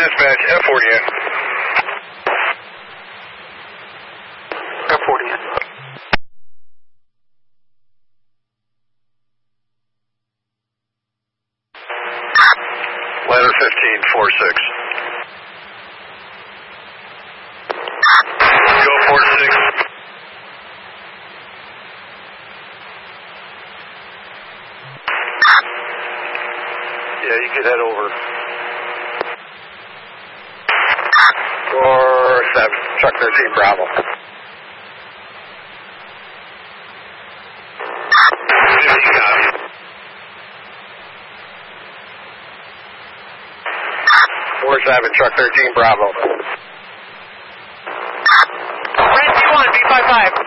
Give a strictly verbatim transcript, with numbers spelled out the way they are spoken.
dispatch, F forty in. F forty in. Ladder fifteen, four six. Go four six. Yeah, you could head over. four seven, Truck thirteen, Bravo. fifty, copy. four seven, Truck thirteen, Bravo. Red T one, B five five.